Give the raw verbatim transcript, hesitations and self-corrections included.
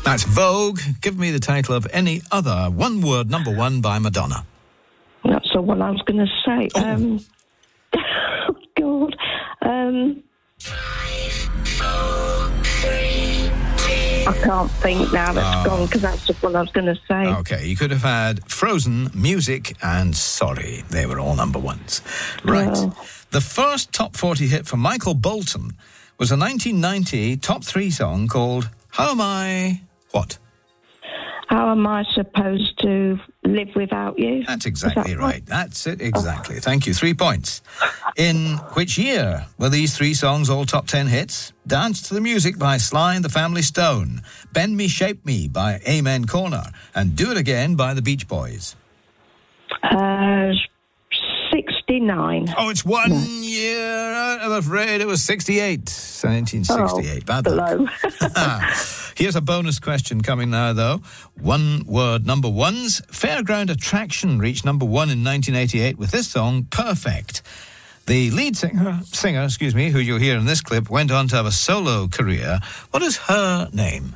That's Vogue. Give me the title of any other one-word number one by Madonna. That's the one I was going to say. Oh. Um, oh, God. Um, I can't think now. That's Oh. gone, because that's the one I was going to say. Okay, you could have had Frozen, Music, and Sorry. They were all number ones. Right. Oh. The first top forty hit for Michael Bolton was a nineteen ninety top three song called How Am I... What? How am I supposed to live without you? That's exactly that right. right? That's it, exactly. Oh. Thank you. Three points. In which year were these three songs all top ten hits? Dance to the Music by Sly and the Family Stone, Bend Me, Shape Me by Amen Corner, and Do It Again by the Beach Boys. Uh, sixty-nine. Oh, it's one no. year out. I'm afraid it was sixty-eight. nineteen sixty-eight. Oh, Bad luck. Here's a bonus question coming now, though. One word number ones. Fairground Attraction reached number one in nineteen eighty-eight with this song, Perfect. The lead singer, singer, excuse me, who you'll hear in this clip, went on to have a solo career. What is her name?